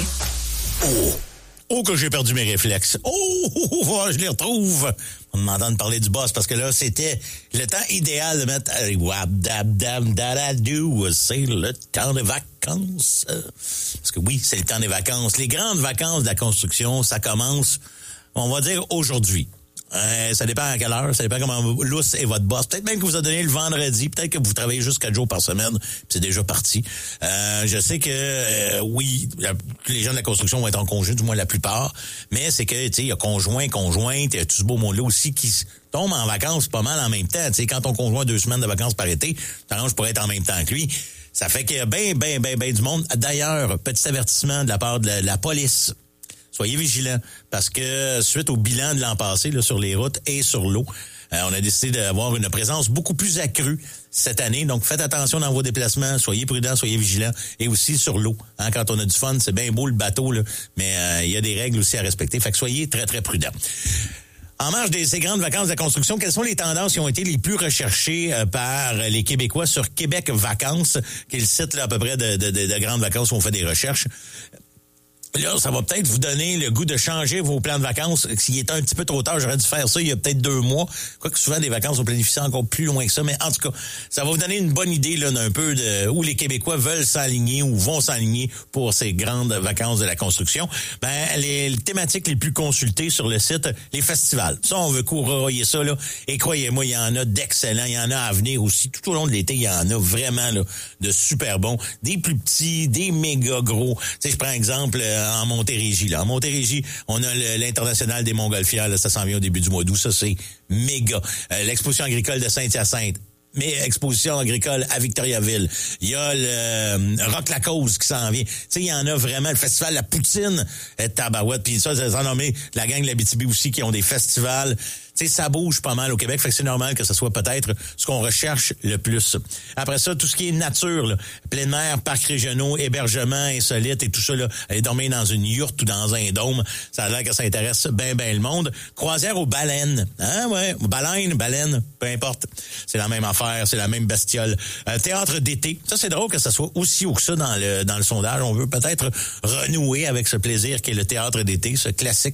Oh, que j'ai perdu mes réflexes. Oh, je les retrouve. On me demandant de parler du boss parce que là, c'était le temps idéal de mettre c'est le temps des vacances. Parce que oui, c'est le temps des vacances. Les grandes vacances de la construction, ça commence, on va dire, aujourd'hui. Ça dépend à quelle heure, ça dépend comment lousse est votre boss. Peut-être même que vous a donné le vendredi, peut-être que vous travaillez juste 4 jours par semaine, puis c'est déjà parti. Je sais que oui, les gens de la construction vont être en congé, du moins la plupart, mais c'est que tu sais, il y a conjointe, il y a tout ce beau monde-là aussi qui tombe en vacances pas mal en même temps. Tu sais, quand ton conjoint a 2 semaines de vacances par été, t'arranges pour être en même temps que lui. Ça fait qu'il y a ben du monde. D'ailleurs, petit avertissement de la part de la police. Soyez vigilants, parce que suite au bilan de l'an passé là, sur les routes et sur l'eau, on a décidé d'avoir une présence beaucoup plus accrue cette année. Donc, faites attention dans vos déplacements, soyez prudents, soyez vigilants. Et aussi sur l'eau. Quand on a du fun, c'est bien beau le bateau, là, mais il y a des règles aussi à respecter. Fait que soyez très, très prudents. En marge de ces grandes vacances de la construction, quelles sont les tendances qui ont été les plus recherchées par les Québécois sur Québec Vacances, qui est le site là, à peu près de grandes vacances où on fait des recherches? Là, ça va peut-être vous donner le goût de changer vos plans de vacances. S'il était un petit peu trop tard, j'aurais dû faire ça il y a peut-être 2 mois. Quoique souvent, des vacances, on planifie ça encore plus loin que ça. Mais en tout cas, ça va vous donner une bonne idée là, d'un peu de où les Québécois veulent s'aligner ou vont s'aligner pour ces grandes vacances de la construction. Les thématiques les plus consultées sur le site, les festivals. Ça, on veut courroyer ça, là. Et croyez-moi, il y en a d'excellents. Il y en a à venir aussi. Tout au long de l'été, il y en a vraiment là, de super bons. Des plus petits, des méga gros. Tu sais, je prends exemple en Montérégie. Là. En Montérégie, on a l'International des Montgolfières. Là, ça s'en vient au début du mois d'août. Ça, c'est méga. L'exposition agricole de Saint-Hyacinthe. Mais exposition agricole à Victoriaville. Il y a le Rock la Cause qui s'en vient. Tu sais, il y en a vraiment. Le festival La Poutine Tabarouette. Puis ça, c'est nommé la gang de l'Abitibi aussi qui ont des festivals. Tu sais, ça bouge pas mal au Québec. Fait que c'est normal que ce soit peut-être ce qu'on recherche le plus. Après ça, tout ce qui est nature, là, pleine mer, parcs régionaux, hébergement insolite et tout ça, là, aller dormir dans une yourte ou dans un dôme, ça a l'air que ça intéresse bien le monde. Croisière aux baleines. Hein, ouais. Baleines, peu importe. C'est la même affaire, c'est la même bestiole. Théâtre d'été. Ça, c'est drôle que ça soit aussi haut que ça dans le sondage. On veut peut-être renouer avec ce plaisir qu'est le théâtre d'été, ce classique.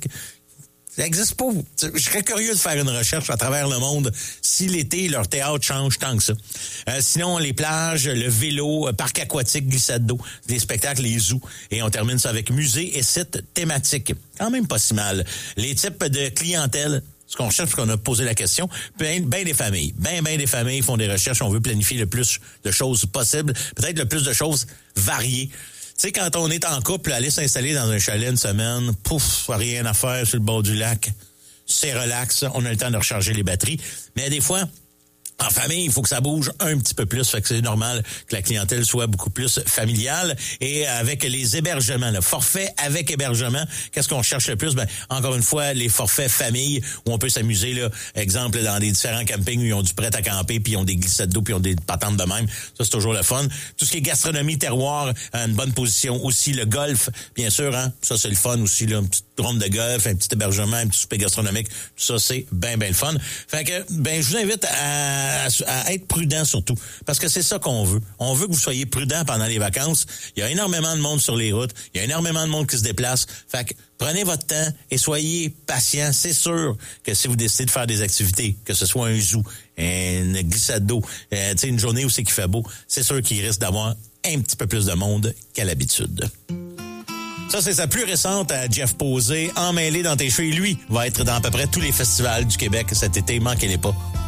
Ça n'existe pas. Je serais curieux de faire une recherche à travers le monde si l'été, leur théâtre change tant que ça. Sinon, les plages, le vélo, parc aquatique, glissade d'eau, des spectacles, les zoos. Et on termine ça avec musées et sites thématiques. Quand même pas si mal. Les types de clientèle, ce qu'on cherche, qu'on a posé la question, ben des familles. Ben des familles font des recherches. On veut planifier le plus de choses possible. Peut-être le plus de choses variées. Tu sais, quand on est en couple, aller s'installer dans un chalet une semaine, pouf, rien à faire sur le bord du lac, c'est relax, on a le temps de recharger les batteries. Mais des fois, en famille, il faut que ça bouge un petit peu plus. Fait que c'est normal que la clientèle soit beaucoup plus familiale. Et avec les hébergements, le forfait avec hébergement, qu'est-ce qu'on cherche le plus? Ben, encore une fois, les forfaits famille où on peut s'amuser, là, exemple, dans des différents campings où ils ont du prêt à camper, puis ils ont des glissades d'eau, puis ils ont des patentes de même. Ça, c'est toujours le fun. Tout ce qui est gastronomie, terroir, une bonne position. Aussi, le golf, bien sûr, hein. Ça, c'est le fun aussi, là. Une petite ronde de golf, un petit hébergement, un petit souper gastronomique. Tout ça, c'est bien le fun. Fait que, ben, je vous invite à être prudent surtout. Parce que c'est ça qu'on veut. On veut que vous soyez prudent pendant les vacances. Il y a énormément de monde sur les routes. Il y a énormément de monde qui se déplace. Fait que prenez votre temps et soyez patient. C'est sûr que si vous décidez de faire des activités, que ce soit un zoo, une glissade d'eau, une journée où c'est qu'il fait beau, c'est sûr qu'il risque d'avoir un petit peu plus de monde qu'à l'habitude. Ça, c'est sa plus récente à Jeff Posé, emmêlé dans tes cheveux. Lui va être dans à peu près tous les festivals du Québec cet été. Manquez-les pas.